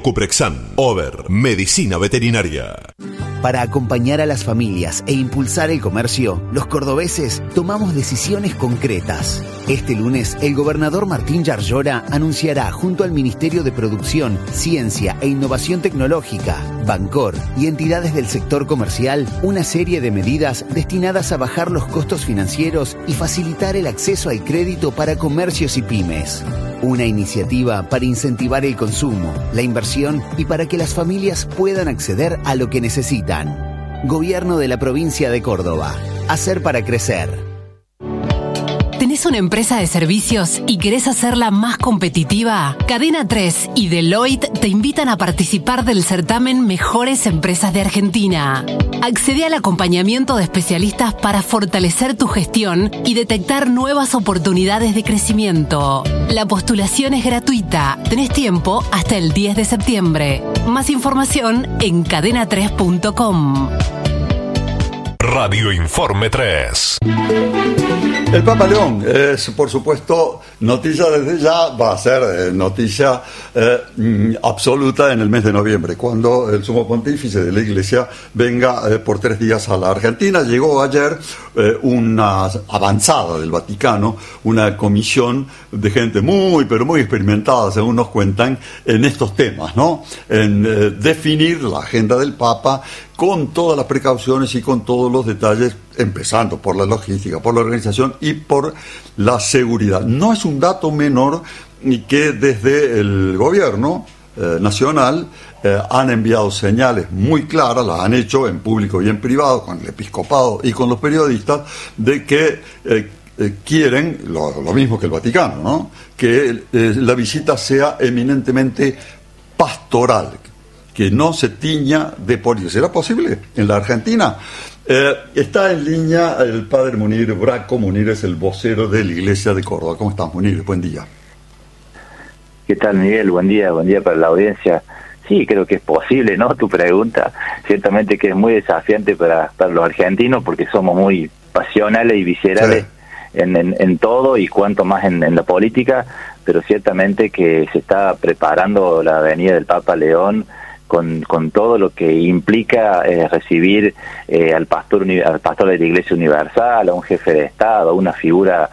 Ocuprexan, Over, Medicina Veterinaria. Para acompañar a las familias e impulsar el comercio, los cordobeses tomamos decisiones concretas. Este lunes, el gobernador Martín Yarlora anunciará junto al Ministerio de Producción, Ciencia e Innovación Tecnológica, Bancor y entidades del sector comercial una serie de medidas destinadas a bajar los costos financieros y facilitar el acceso al crédito para comercios y pymes. Una iniciativa para incentivar el consumo, la inversión y para que las familias puedan acceder a lo que necesitan. Gobierno de la provincia de Córdoba. Hacer para crecer. ¿Tenés una empresa de servicios y querés hacerla más competitiva? Cadena 3 y Deloitte te invitan a participar del certamen Mejores Empresas de Argentina. Accede al acompañamiento de especialistas para fortalecer tu gestión y detectar nuevas oportunidades de crecimiento. La postulación es gratuita. Tenés tiempo hasta el 10 de septiembre. Más información en cadena3.com. Radio Informe 3. El Papa León es, por supuesto, noticia desde ya, va a ser noticia absoluta en el mes de noviembre, cuando el sumo pontífice de la Iglesia venga por 3 días a la Argentina. Llegó ayer una avanzada del Vaticano, una comisión de gente pero muy experimentada, según nos cuentan, en estos temas, ¿no? En definir la agenda del Papa con todas las precauciones y con todos los detalles, empezando por la logística, por la organización y por la seguridad. No es un dato menor que desde el gobierno nacional han enviado señales muy claras, las han hecho en público y en privado, con el episcopado y con los periodistas, de que quieren, lo mismo que el Vaticano, ¿no? Que la visita sea eminentemente pastoral, que no se tiña de política. ¿Será posible en la Argentina? Está en línea el padre Munir Braco. Munir es el vocero de la Iglesia de Córdoba. ¿Cómo estás, Munir? Buen día. ¿Qué tal, Miguel? Buen día para la audiencia. Sí, creo que es posible, ¿no? Tu pregunta. Ciertamente que es muy desafiante para los argentinos, porque somos muy pasionales y viscerales, sí, en todo, y cuanto más en la política, pero ciertamente que se está preparando la venida del Papa León con todo lo que implica recibir al pastor de la Iglesia Universal, a un jefe de Estado, a una figura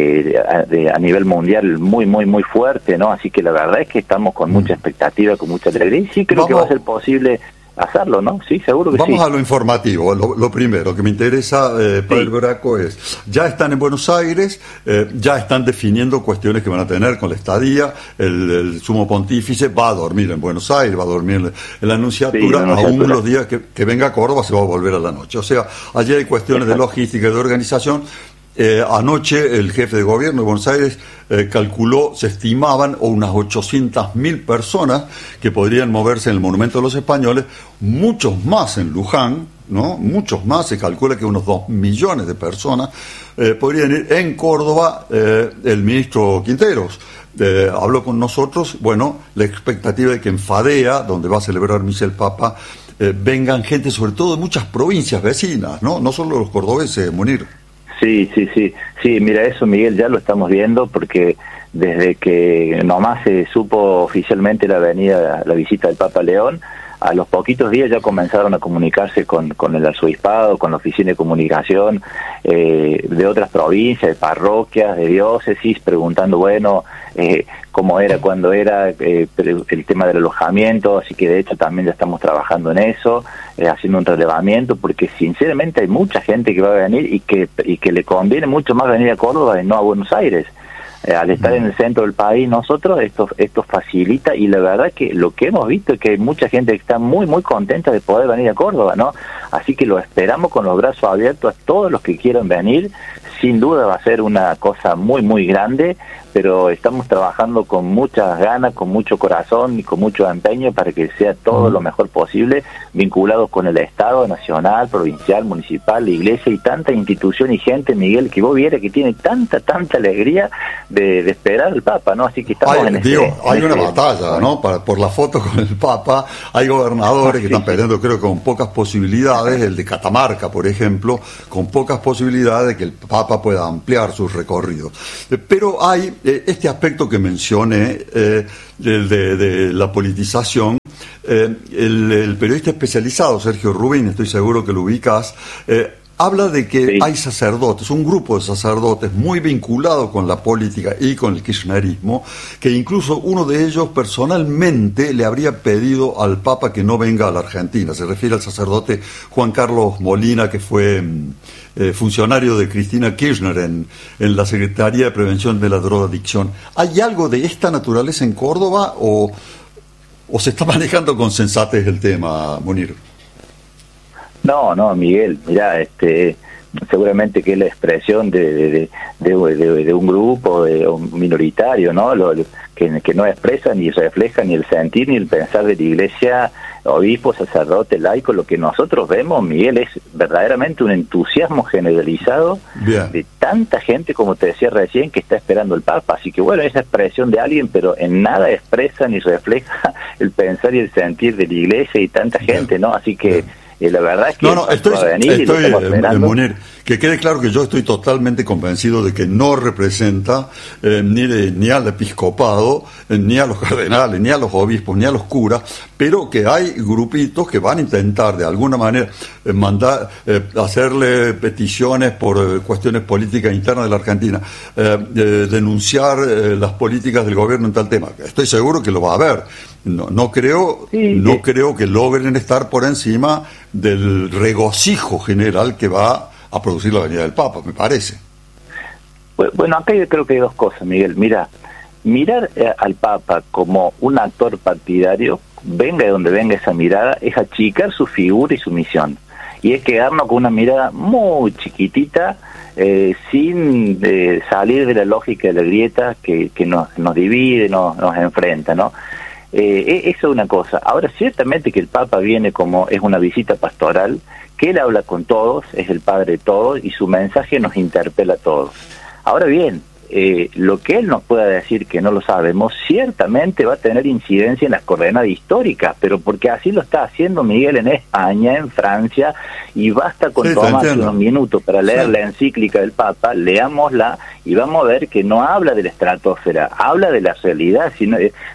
a nivel mundial muy fuerte, ¿no? Así que la verdad es que estamos con mucha expectativa, con mucha alegría, y sí creo que va a ser posible hacerlo, ¿no? Sí, seguro que sí. Vamos a lo informativo. Lo primero que me interesa, Padre Braco, es, ya están en Buenos Aires, ya están definiendo cuestiones que van a tener con la estadía. El sumo pontífice va a dormir en Buenos Aires, va a dormir en la Nunciatura, aún los días que venga a Córdoba se va a volver a la noche. O sea, allí hay cuestiones de logística y de organización. Anoche el jefe de gobierno de Buenos Aires calculó, se estimaban unas 800.000 personas que podrían moverse en el Monumento de los Españoles, muchos más en Luján, ¿no? Muchos más, se calcula que unos 2 millones de personas podrían ir. En Córdoba, el ministro Quinteros habló con nosotros. Bueno, la expectativa de que en Fadea, donde va a celebrar misa el Papa, vengan gente sobre todo de muchas provincias vecinas, no solo los cordobeses, Munir. Sí, mira, eso, Miguel, ya lo estamos viendo, porque desde que nomás se supo oficialmente la visita del Papa León, a los poquitos días ya comenzaron a comunicarse con el arzobispado, con la oficina de comunicación de otras provincias, de parroquias, de diócesis, preguntando, cómo era, cuándo era, el tema del alojamiento. Así que de hecho también ya estamos trabajando en eso, haciendo un relevamiento, porque sinceramente hay mucha gente que va a venir y que le conviene mucho más venir a Córdoba y no a Buenos Aires. Al estar en el centro del país, nosotros esto facilita, y la verdad que lo que hemos visto es que hay mucha gente que está muy contenta de poder venir a Córdoba, ¿no? Así que lo esperamos con los brazos abiertos a todos los que quieran venir. Sin duda va a ser una cosa muy grande, pero estamos trabajando con muchas ganas, con mucho corazón y con mucho empeño para que sea todo lo mejor posible, vinculados con el Estado nacional, provincial, municipal, la Iglesia y tanta institución y gente, Miguel, que vos vieras que tiene tanta alegría de esperar al Papa, ¿no? Así que estamos hay una batalla, ¿no? Por la foto con el Papa. Hay gobernadores que están peleando, creo que con pocas posibilidades, el de Catamarca, por ejemplo, con pocas posibilidades de que el Papa pueda ampliar sus recorridos. Pero hay este aspecto que mencioné, de la politización, el periodista especializado Sergio Rubín, estoy seguro que lo ubicas, habla de que hay sacerdotes, un grupo de sacerdotes muy vinculados con la política y con el kirchnerismo, que incluso uno de ellos personalmente le habría pedido al Papa que no venga a la Argentina. Se refiere al sacerdote Juan Carlos Molina, que fue funcionario de Cristina Kirchner en la Secretaría de Prevención de la Drogadicción. ¿Hay algo de esta naturaleza en Córdoba o se está manejando con sensatez el tema, Munir? No, Miguel, mirá, seguramente que es la expresión de un grupo minoritario, ¿no? Que no expresa ni refleja ni el sentir ni el pensar de la Iglesia, obispo, sacerdote, laico. Lo que nosotros vemos, Miguel, es verdaderamente un entusiasmo generalizado de tanta gente, como te decía recién, que está esperando el Papa. Así que bueno, esa expresión de alguien, pero en nada expresa ni refleja el pensar y el sentir de la Iglesia y tanta gente, ¿no? Así que la verdad es que estoy Munir, que quede claro que yo estoy totalmente convencido de que no representa ni al episcopado, ni a los cardenales, ni a los obispos, ni a los curas, pero que hay grupitos que van a intentar de alguna manera hacerle peticiones por cuestiones políticas internas de la Argentina, denunciar las políticas del gobierno en tal tema. Estoy seguro que lo va a haber. No creo que logren estar por encima del regocijo general que va a producir la venida del Papa, me parece. Bueno, acá yo creo que hay dos cosas, Miguel. Mira, mirar al Papa como un actor partidario, venga de donde venga esa mirada, es achicar su figura y su misión. Y es quedarnos con una mirada muy chiquitita, sin salir de la lógica de la grieta que nos divide, nos enfrenta, ¿no? Eso es una cosa. Ahora, ciertamente que el Papa viene como es una visita pastoral, que él habla con todos, es el padre de todos, y su mensaje nos interpela a todos. Ahora bien, lo que él nos pueda decir, que no lo sabemos, ciertamente va a tener incidencia en las coordenadas históricas, pero porque así lo está haciendo Miguel en España, en Francia, y basta con tomarse unos minutos para leer la encíclica del Papa, leámosla y vamos a ver que no habla de la estratosfera, habla de la realidad, sino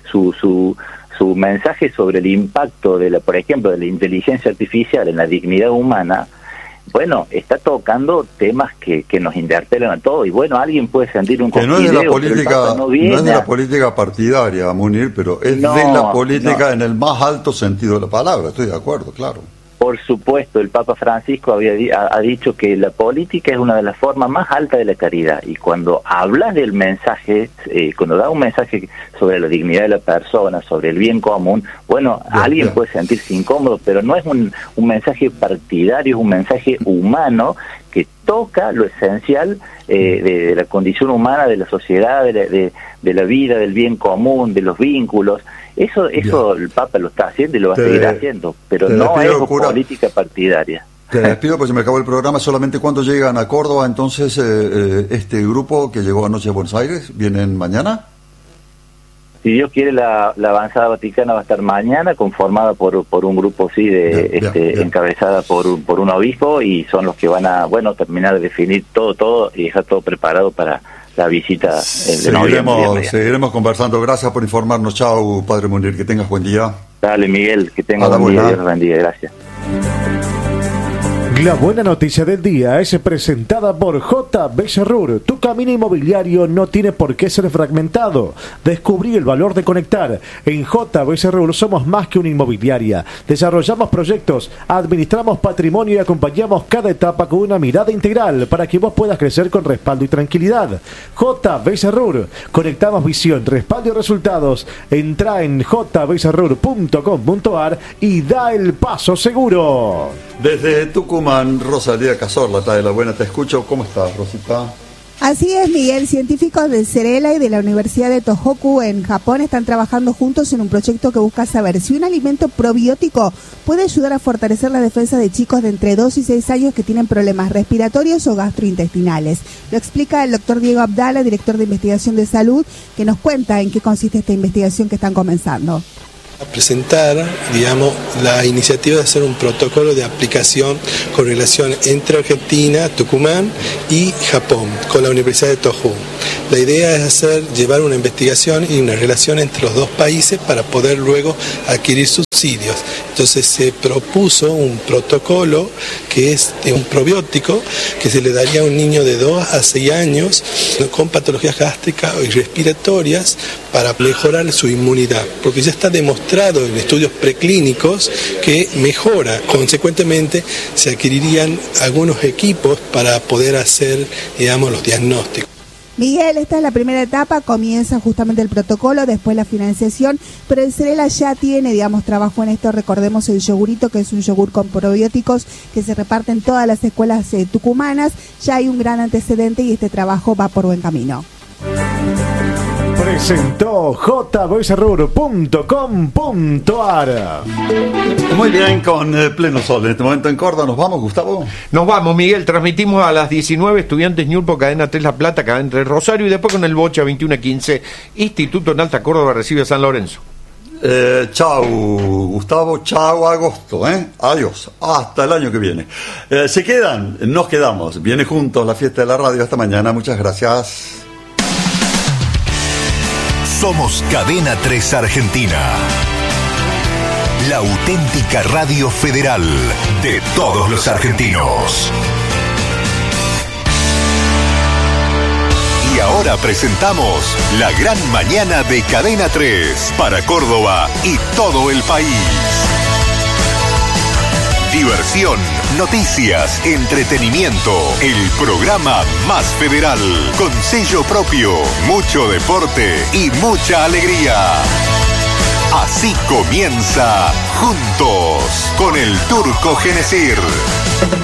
su mensaje sobre el impacto por ejemplo, de la inteligencia artificial en la dignidad humana. Bueno, está tocando temas que nos interpelan a todos, y bueno, alguien puede sentir un que no es de la política, no es de la política partidaria, Munir, pero es de la política en el más alto sentido de la palabra. Estoy de acuerdo, claro. Por supuesto, el Papa Francisco ha dicho que la política es una de las formas más altas de la caridad, y cuando hablas del mensaje, cuando da un mensaje sobre la dignidad de la persona, sobre el bien común, bueno, alguien puede sentirse incómodo, pero no es un mensaje partidario, es un mensaje humano que toca lo esencial de la condición humana, de la sociedad, de la vida, del bien común, de los vínculos. Eso el Papa lo está haciendo y lo va a seguir haciendo, pero no es política partidaria. Te despido porque se me acabó el programa. Solamente cuando llegan a Córdoba, entonces, este grupo que llegó anoche a Buenos Aires, ¿vienen mañana? Si Dios quiere, la avanzada vaticana va a estar mañana, conformada por un grupo encabezada por un obispo, y son los que van a terminar de definir todo y dejar todo preparado para la visita de noviembre. Seguiremos conversando. Gracias por informarnos. Chao, Padre Munir, que tengas buen día. Dale, Miguel, que tengas buen día. Dios bendiga. Gracias. La buena noticia del día es presentada por JB Serrur. Tu camino inmobiliario no tiene por qué ser fragmentado. Descubrí el valor de conectar. En JB Serrur somos más que una inmobiliaria. Desarrollamos proyectos, administramos patrimonio y acompañamos cada etapa con una mirada integral para que vos puedas crecer con respaldo y tranquilidad. JB Serrur. Conectamos visión, respaldo y resultados. Entra en jbserrur.com.ar y da el paso seguro. Desde Tucumán, Rosalía Cazorla, está de la buena, te escucho. ¿Cómo estás, Rosita? Así es, Miguel. Científicos del CERELA y de la Universidad de Tohoku en Japón están trabajando juntos en un proyecto que busca saber si un alimento probiótico puede ayudar a fortalecer la defensa de chicos de entre 2 y 6 años que tienen problemas respiratorios o gastrointestinales. Lo explica el doctor Diego Abdala, director de investigación de salud, que nos cuenta en qué consiste esta investigación que están comenzando. A presentar, la iniciativa de hacer un protocolo de aplicación con relación entre Argentina, Tucumán y Japón, con la Universidad de Tohoku. La idea es llevar una investigación y una relación entre los dos países para poder luego adquirir subsidios ecocidios. Entonces se propuso un protocolo que es de un probiótico que se le daría a un niño de 2 a 6 años con patologías gástricas y respiratorias para mejorar su inmunidad, porque ya está demostrado en estudios preclínicos que mejora. Consecuentemente se adquirirían algunos equipos para poder hacer, digamos, los diagnósticos. Miguel, esta es la primera etapa, comienza justamente el protocolo, después la financiación, pero el Cerela ya tiene, digamos, trabajo en esto. Recordemos el yogurito, que es un yogur con probióticos que se reparte en todas las escuelas tucumanas. Ya hay un gran antecedente y este trabajo va por buen camino. Presentó jbsrur.com.ar. Muy bien, con pleno sol. En este momento en Córdoba, ¿nos vamos, Gustavo? Nos vamos, Miguel. Transmitimos a las 19, Estudiantes Ñurpo, Cadena 3 La Plata, Cadena 3 Rosario, y después con el Bocha 21:15, Instituto en Alta Córdoba recibe a San Lorenzo. Chau, Gustavo, chau, agosto, adiós, hasta el año que viene. Se quedan, nos quedamos, viene juntos la fiesta de la radio. Hasta mañana, muchas gracias. Somos Cadena 3 Argentina, la auténtica radio federal de todos los argentinos. Y ahora presentamos la gran mañana de Cadena 3 para Córdoba y todo el país. Diversión, noticias, entretenimiento, el programa más federal, con sello propio, mucho deporte y mucha alegría. Así comienza Juntos con el Turco Genesir.